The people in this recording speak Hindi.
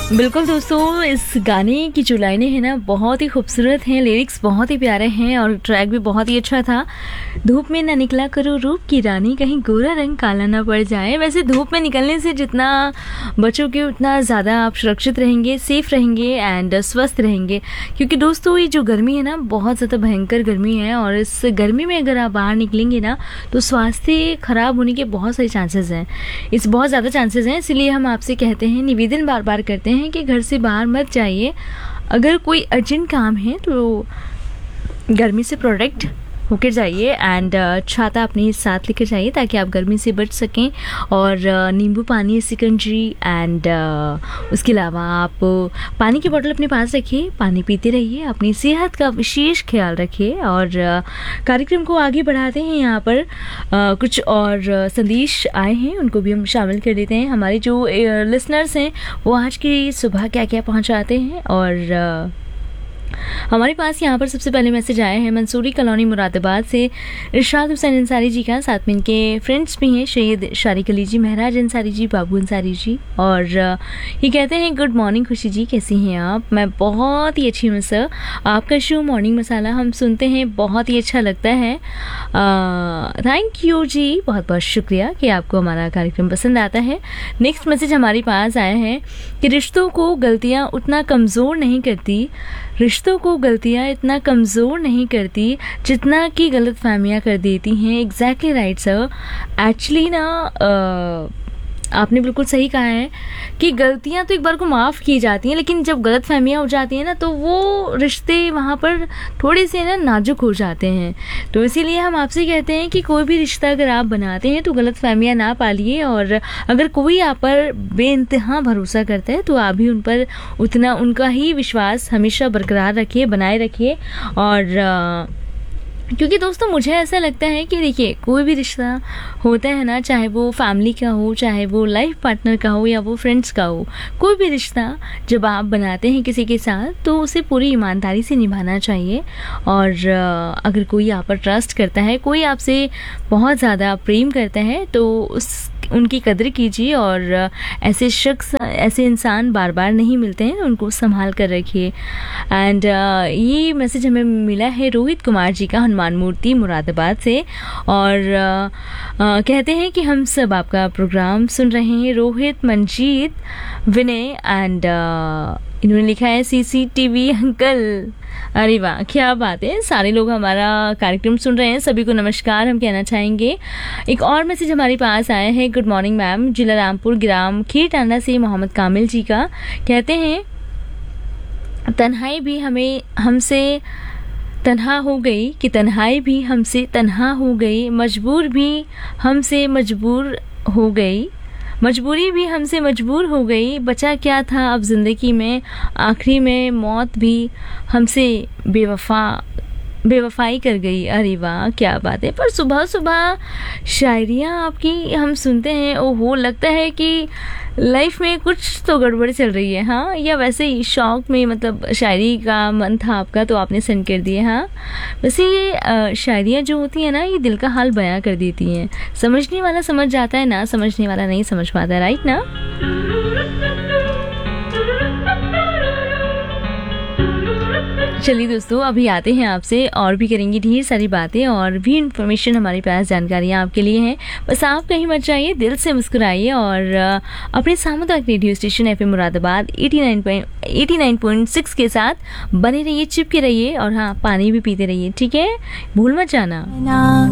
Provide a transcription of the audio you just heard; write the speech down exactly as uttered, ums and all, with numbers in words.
बिल्कुल दोस्तों, इस गाने की जो लाइनें हैं ना बहुत ही खूबसूरत हैं, लिरिक्स बहुत ही प्यारे हैं और ट्रैक भी बहुत ही अच्छा था। धूप में ना निकला करो रूप की रानी, कहीं गोरा रंग काला ना पड़ जाए। वैसे धूप में निकलने से जितना बचोगे उतना ज़्यादा आप सुरक्षित रहेंगे, सेफ रहेंगे एंड स्वस्थ रहेंगे। क्योंकि दोस्तों ये जो गर्मी है ना बहुत ज़्यादा भयंकर गर्मी है और इस गर्मी में अगर आप बाहर निकलेंगे ना तो स्वास्थ्य खराब होने के बहुत सारे चांसेस हैं, इस बहुत ज़्यादा चांसेस हैं। इसलिए हम आपसे कहते हैं, निवेदन बार बार करते हैं कि घर से बाहर मत जाइए। अगर कोई अर्जेंट काम है तो गर्मी से प्रोटेक्ट होकर जाइए एंड छाता अपने साथ लेकर जाइए ताकि आप गर्मी से बच सकें। और नींबू पानी, सिकंजी एंड उसके अलावा आप पानी की बोतल अपने पास रखिए, पानी पीते रहिए, अपनी सेहत का विशेष ख्याल रखिए। और कार्यक्रम को आगे बढ़ाते हैं। यहाँ पर कुछ और संदेश आए हैं, उनको भी हम शामिल कर देते हैं। हमारे जो लिसनर्स हैं वो आज की सुबह क्या क्या पहुँचाते हैं। और हमारे पास यहाँ पर सबसे पहले मैसेज आया है मंसूरी कॉलोनी मुरादाबाद से इरशाद हुसैन अंसारी जी का, साथ में इनके फ्रेंड्स भी हैं सैयद शारिक अली जी, महराज अंसारी जी, बाबू अंसारी जी। और ये कहते हैं गुड मॉर्निंग खुशी जी, कैसी हैं आप? मैं बहुत ही अच्छी हूँ सर, आपका शो मॉर्निंग मसाला हम सुनते हैं, बहुत ही अच्छा लगता है। थैंक यू जी, बहुत बहुत शुक्रिया कि आपको हमारा कार्यक्रम पसंद आता है। नेक्स्ट मैसेज हमारे पास आया है कि रिश्तों को गलतियाँ उतना कमज़ोर नहीं करती, रिश्तों को गलतियाँ इतना कमज़ोर नहीं करती जितना कि गलत फहमियाँ कर देती हैं। एग्जैक्टली राइट सर, एक्चुअली ना आ, आपने बिल्कुल सही कहा है कि गलतियाँ तो एक बार को माफ़ की जाती हैं, लेकिन जब गलत फहमियाँ हो जाती हैं ना तो वो रिश्ते वहाँ पर थोड़े से ना नाजुक हो जाते हैं। तो इसीलिए हम आपसे कहते हैं कि कोई भी रिश्ता अगर आप बनाते हैं तो गलत फहमियाँ ना पालिए। और अगर कोई आप पर बेइंतहा भरोसा करता है तो आप भी उन पर उतना उनका ही विश्वास हमेशा बरकरार रखिए, बनाए रखिए। और आ, क्योंकि दोस्तों मुझे ऐसा लगता है कि देखिए कोई भी रिश्ता होता है ना, चाहे वो फैमिली का हो, चाहे वो लाइफ पार्टनर का हो या वो फ्रेंड्स का हो, कोई भी रिश्ता जब आप बनाते हैं किसी के साथ तो उसे पूरी ईमानदारी से निभाना चाहिए। और अगर कोई आप पर ट्रस्ट करता है, कोई आपसे बहुत ज़्यादा प्रेम करता है तो उस उनकी कदर कीजिए। और ऐसे शख्स, ऐसे इंसान बार बार नहीं मिलते हैं, उनको संभाल कर रखिए। एंड uh, ये मैसेज हमें मिला है रोहित कुमार जी का, हनुमान मूर्ति मुरादाबाद से। और uh, uh, कहते हैं कि हम सब आपका प्रोग्राम सुन रहे हैं। रोहित, मंजीत, विनय एंड uh, इन्होंने लिखा है सीसीटीवी अंकल। अरे वाह, क्या बात है, सारे लोग हमारा कार्यक्रम सुन रहे हैं, सभी को नमस्कार हम कहना चाहेंगे। एक और मैसेज हमारे पास आया है, गुड मॉर्निंग मैम, जिला रामपुर ग्राम खीरटांडा से मोहम्मद कामिल जी का। कहते हैं तन्हाई भी हमें हमसे तन्हा हो गई, कि तन्हाई भी हमसे तन्हा हो गई, मजबूर भी हमसे मजबूर हो गई, मजबूरी भी हमसे मजबूर हो गई, बचा क्या था अब ज़िंदगी में, आखिरी में मौत भी हमसे बेवफा बेवफाई कर गई। अरे वाह, क्या बात है। पर सुबह सुबह शायरियाँ आपकी हम सुनते हैं, ओहो, लगता है कि लाइफ में कुछ तो गड़बड़ चल रही है। हाँ, या वैसे ही शौक में, मतलब शायरी का मन था आपका तो आपने सेंड कर दिए। हाँ, वैसे ये शायरियाँ जो होती हैं ना ये दिल का हाल बयां कर देती हैं, समझने वाला समझ जाता है, ना समझने वाला नहीं समझ पाता। राइट ना? चलिए दोस्तों, अभी आते हैं आपसे और भी करेंगे ढेर सारी बातें और भी इन्फॉर्मेशन, हमारे पास जानकारियाँ आपके लिए हैं। बस आप कहीं मत जाइए, दिल से मुस्कुराइए और अपने सामुदायिक रेडियो स्टेशन एफएम मुरादाबाद नवासी पॉइंट सिक्स के साथ बने रहिए, चिपके रहिए और हाँ, पानी भी पीते रहिए, ठीक है? भूल मत जाना।